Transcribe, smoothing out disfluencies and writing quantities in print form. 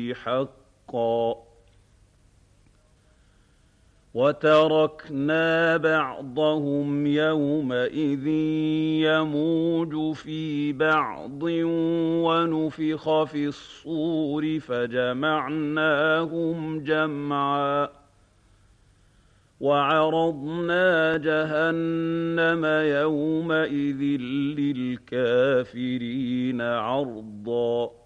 حقا وتركنا بعضهم يومئذ يموج في بعض ونفخ في الصور فجمعناهم جمعا وعرضنا جهنم يومئذ للكافرين عرضا